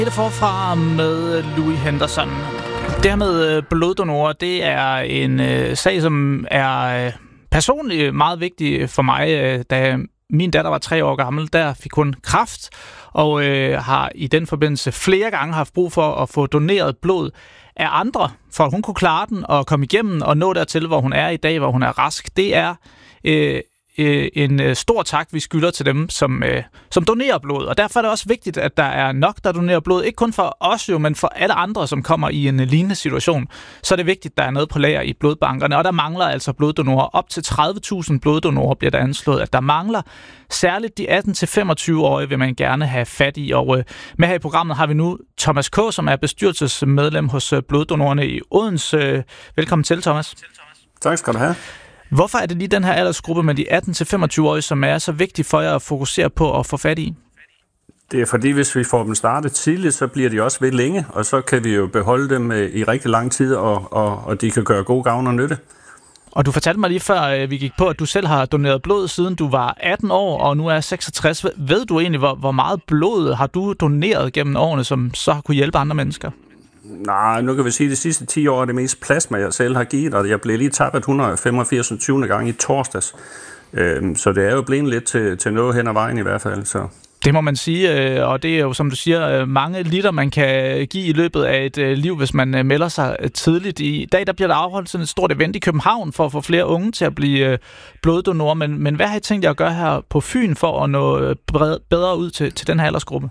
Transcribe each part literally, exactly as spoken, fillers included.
Det forfra med Louis Henderson. Det her med bloddonorer, det er en øh, sag, som er øh, personligt meget vigtig for mig. Øh, da min datter var tre år gammel, der fik hun kræft, og øh, har i den forbindelse flere gange haft brug for at få doneret blod af andre, for at hun kunne klare den og komme igennem og nå dertil, hvor hun er i dag, hvor hun er rask. Det er øh, en stor tak, vi skylder til dem, som, øh, som donerer blod. Og derfor er det også vigtigt, at der er nok, der donerer blod. Ikke kun for os jo, men for alle andre, som kommer i en lignende situation. Så er det vigtigt, at der er noget på lager i blodbankerne. Og der mangler altså bloddonorer. Op til tredive tusind bloddonorer bliver der anslået, at der mangler. Særligt de atten til femogtyve-årige vil man gerne have fat i. Og øh, med her i programmet har vi nu Thomas K., som er bestyrelsesmedlem hos bloddonorerne i Odense. Velkommen til, Thomas. Tak skal du have. Hvorfor er det lige den her aldersgruppe med de atten til femogtyve-årige, som er så vigtig for jer at fokusere på at få fat i? Det er fordi, hvis vi får dem startet tidligt, så bliver de også ved længe, og så kan vi jo beholde dem i rigtig lang tid, og, og, og de kan gøre god gavn og nytte. Og du fortalte mig lige før, vi gik på, at du selv har doneret blod, siden du var atten år, og nu er seksogtres. Ved du egentlig, hvor, hvor meget blod har du doneret gennem årene, som så har kunne hjælpe andre mennesker? Nej, nu kan vi sige, at de sidste ti år er det mest plasma, jeg selv har givet, og jeg blev lige tappet et hundrede og femogfirs tyvende gang i torsdags. Øhm, så det er jo blevet lidt til, til noget hen ad vejen i hvert fald. Så. Det må man sige, og det er jo, som du siger, mange liter, man kan give i løbet af et liv, hvis man melder sig tidligt. I dag der bliver der afholdt sådan et stort event i København for at få flere unge til at blive bloddonorer. Men, men hvad har I tænkt jer at gøre her på Fyn for at nå bedre ud til, til den her aldersgruppe?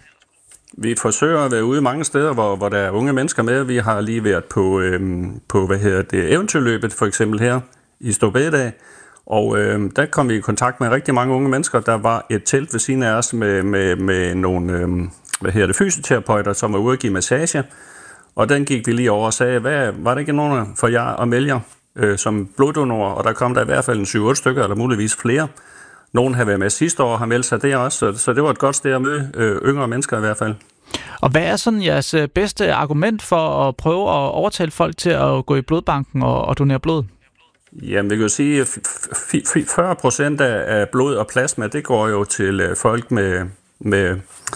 Vi forsøger at være ude mange steder, hvor, hvor der er unge mennesker med. Vi har lige været på, øhm, på hvad hedder det, eventyrløbet, for eksempel her i Storbededag. Og øhm, der kom vi i kontakt med rigtig mange unge mennesker. Der var et telt ved siden af os med, med, med nogle øhm, hvad hedder det, fysioterapeuter, som var ude at give massage. Og den gik vi lige over og sagde, hvad, var det ikke nogen for jer at melde jer øh, som bloddonorer? Og der kom der i hvert fald en syv otte stykker, eller muligvis flere. Nogen har været med sidste år og har meldt sig der også, så, så det var et godt sted at møde øh, yngre mennesker i hvert fald. Og hvad er sådan jeres bedste argument for at prøve at overtale folk til at gå i blodbanken og, og donere blod? Jamen, vi kan jo sige, at fyrre procent af blod og plasma, det går jo til folk med, med,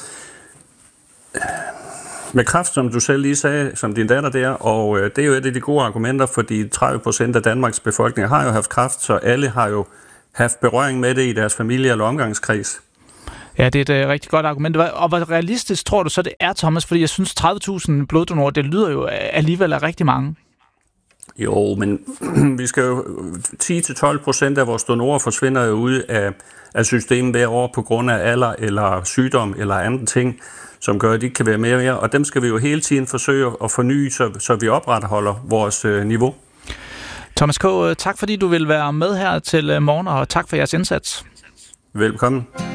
med kræft, som du selv lige sagde, som din datter der, og det er jo et af de gode argumenter, fordi tredive procent af Danmarks befolkning har jo haft kræft, så alle har jo haft berøring med det i deres familie eller omgangskreds. Ja, det er et uh, rigtig godt argument. Og hvor realistisk tror du så, det er, Thomas? Fordi jeg synes, tredive tusind bloddonorer, det lyder jo alligevel af rigtig mange. Jo, men vi skal jo ti til tolv procent af vores donorer forsvinder jo ud af, af systemet hver år på grund af alder eller sygdom eller andre ting, som gør, at de ikke kan være mere og mere. Og dem skal vi jo hele tiden forsøge at forny, så, så vi opretholder vores øh, niveau. Thomas K., tak fordi du vil være med her til morgen, og tak for jeres indsats. Velkommen.